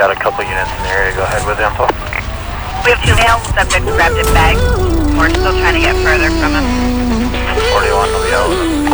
got a couple units in the area. Go ahead with info. We have 2 male subjects wrapped in bags. We're still trying to get further from him. 41 will be out with him.